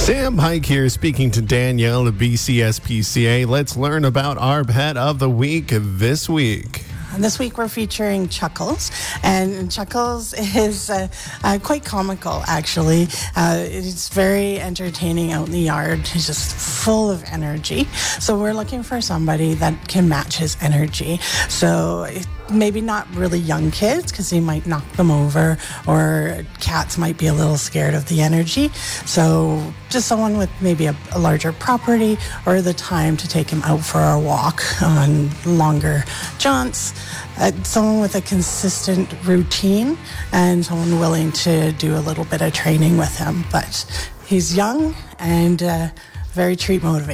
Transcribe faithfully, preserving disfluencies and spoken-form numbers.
Sam Pike here speaking to Danielle of B C S P C A. Let's learn about our pet of the week this week. And this week we're featuring Chuckles, and Chuckles is uh, uh, quite comical, actually. Uh, it's very entertaining out in the yard. He's just full of energy. So we're looking for somebody that can match his energy. So maybe not really young kids, because he might knock them over, or cats might be a little scared of the energy. So just someone with maybe a, a larger property, or the time to take him out for a walk on longer jaunts. Uh, someone with a consistent routine, and someone willing to do a little bit of training with him. But he's young and uh, very treat motivated.